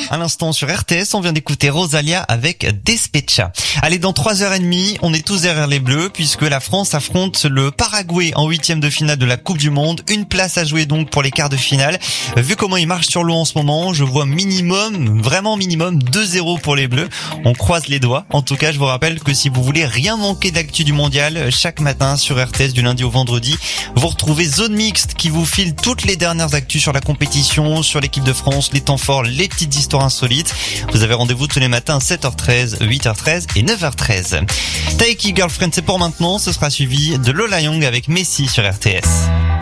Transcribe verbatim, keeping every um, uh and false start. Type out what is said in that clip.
À l'instant sur R T S, on vient d'écouter Rosalia avec Despecha. Allez, dans trois heures trente, on est tous derrière les Bleus puisque la France affronte le Paraguay en huitième de finale de la Coupe du Monde. Une place à jouer donc pour les quarts de finale. Vu comment ils marchent sur l'eau en ce moment, je vois minimum, vraiment minimum deux zéro pour les Bleus. On croise les doigts. En tout cas, je vous rappelle que si vous voulez rien manquer d'actu du mondial, chaque matin sur R T S du lundi au vendredi, vous retrouvez Zone Mixte qui vous file toutes les dernières actus sur la compétition, sur l'équipe de France, les temps forts, les petites histoires insolites. Vous avez rendez-vous tous les matins à sept heures treize, huit heures treize et neuf heures treize. Taiki Girlfriend, c'est pour maintenant. Ce sera suivi de Lola Young avec Messi sur R T S.